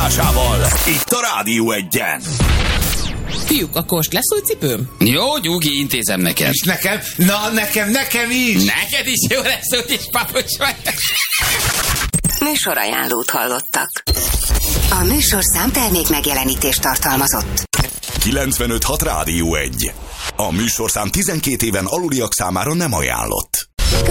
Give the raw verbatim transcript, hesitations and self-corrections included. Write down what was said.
párosításával. Itt a Rádió Egyen. Fiúk, akkor most lesz új cipőm? Jó, nyugi, intézem neked. És nekem? Na, nekem, nekem is! Neked is jó lesz, úgyis papucs vagy. Műsorajánlót hallottak. A műsorszám termék megjelenítést tartalmazott. kilencvenöt hat Rádió Egy. A műsorszám tizenkét éven aluliak számára nem ajánlott.